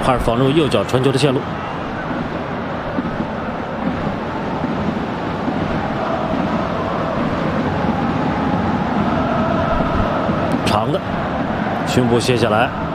哈尔防入右脚传球的线路。 长的，胸部卸下来，